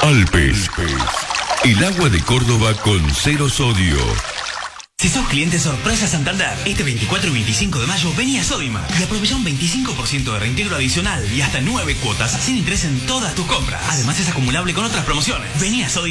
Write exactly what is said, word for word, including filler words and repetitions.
Alpes, el agua de Córdoba con cero sodio. Si sos cliente sorpresa Santander, este veinticuatro y veinticinco de mayo vení a Sodimac y aprovecha un veinticinco por ciento de reintegro adicional y hasta nueve cuotas sin interés en todas tus compras. Además es acumulable con otras promociones. Vení a Sodimac.